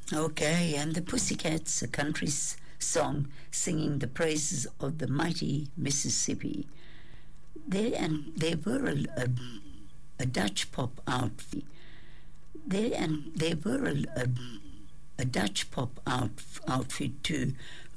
Okay, and the Pussycats, a country song singing the praises of the mighty Mississippi. There were a Dutch pop outfit. There were a Dutch pop outfit too,